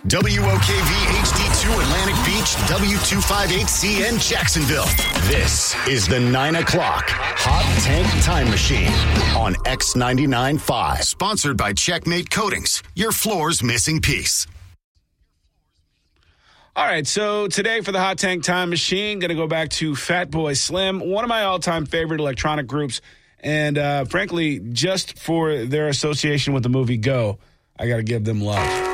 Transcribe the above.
WOKV HD2 Atlantic Beach, W258C in Jacksonville. This is the 9 o'clock Hot Tank Time Machine on X99.5. Sponsored by Checkmate Coatings, your floor's missing piece. All right, so today for the Hot Tank Time Machine, going to go back to Fatboy Slim, one of my all-time favorite electronic groups. And frankly, just for their association with the movie Go, I got to give them love.